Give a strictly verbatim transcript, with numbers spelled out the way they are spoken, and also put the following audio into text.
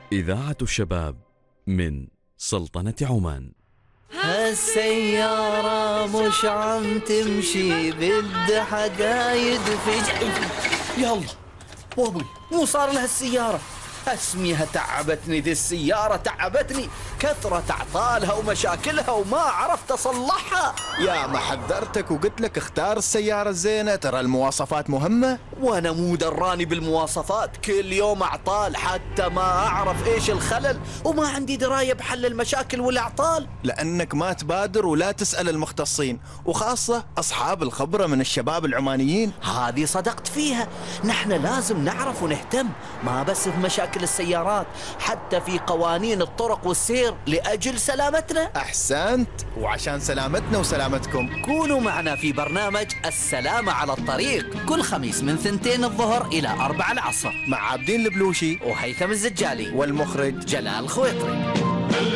إذاعة الشباب من سلطنة عمان. هالسيارة مش عم تمشي، بدها حدا يدفج. يلا بابي، مو صار لها السيارة. اسميها تعبتني ذي السيارة، تعبتني كثرة اعطالها ومشاكلها وما عرفت اصلحها. يا ما حذرتك وقلت لك اختار السيارة الزينة، ترى المواصفات مهمة. وانا مو دراني بالمواصفات، كل يوم اعطال حتى ما اعرف ايش الخلل، وما عندي دراية بحل المشاكل والاعطال. لانك ما تبادر ولا تسأل المختصين، وخاصة اصحاب الخبرة من الشباب العمانيين. هذه صدقت فيها، نحن لازم نعرف ونهتم، ما بس في مشاكل السيارات، حتى في قوانين الطرق والسير لأجل سلامتنا. أحسنت، وعشان سلامتنا وسلامتكم كونوا معنا في برنامج السلامة على الطريق كل خميس من ثنتين الظهر إلى أربع العصر مع عابدين البلوشي وهيثم الزجالي والمخرج جلال الخويطري.